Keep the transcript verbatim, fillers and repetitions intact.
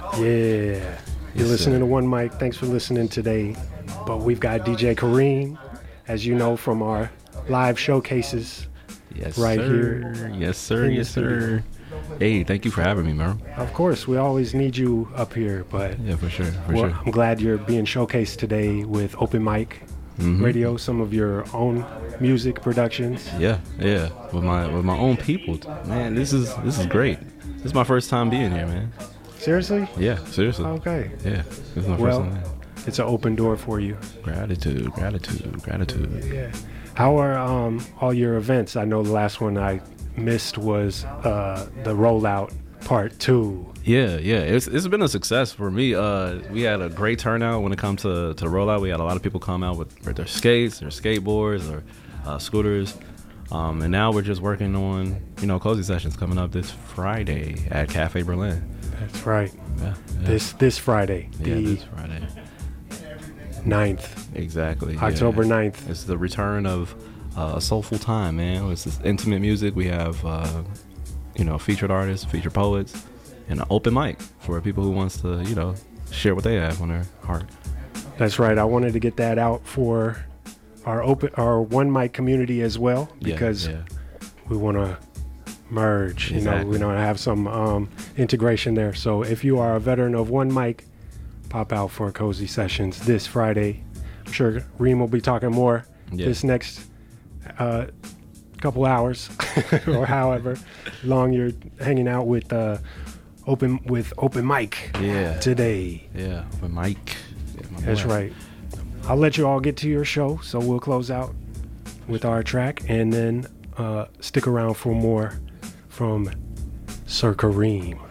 Yeah. You're Yes, listening sir. to One Mic. Thanks for listening today. But we've got D J Kareem, as you know, from our live showcases Yes, right sir. here. Yes, sir. in the Yes, studio. sir. Hey, thank you for having me, man. Of course, we always need you up here, but Yeah, for sure. For well, sure. I'm glad you're being showcased today with Open Mic Mhm. Radio, some of your own music productions. Yeah, yeah. With my with my own people, man. This is this is great. This is my first time being here, man. Seriously? Yeah, seriously. Okay. Yeah, this is my Well, first time. it's an open door for you. Gratitude, gratitude, gratitude. Yeah. How are um, all your events? I know the last one I missed was uh, the rollout part two. Yeah, yeah. It's it's been a success for me. Uh, we had a great turnout when it comes to to rollout. We had a lot of people come out with, with their skates, their skateboards, or uh, scooters. Um, and now we're just working on, you know, cozy sessions coming up this Friday at Cafe Berlin. That's right. Yeah, yeah. This this Friday, yeah, the this Friday. ninth, Exactly. yeah. October ninth. It's the return of uh, a soulful time, man. It's this intimate music. We have, uh, you know, featured artists, featured poets, and an open mic for people who wants to, you know, share what they have on their heart. That's right. I wanted to get that out for our open our One Mic community as well, Yeah, because yeah. we want to merge. You know, Exactly. we want to have some um, integration there. So if you are a veteran of One Mic, pop out for cozy sessions this Friday. I'm sure Reem will be talking more Yeah. this next uh, couple hours or however long you're hanging out with uh, open with Open Mic Yeah. today. Yeah, open mic. Yeah, my That's boy. right. I'll let you all get to your show, so we'll close out with our track and then uh, stick around for more from Sir Kareem.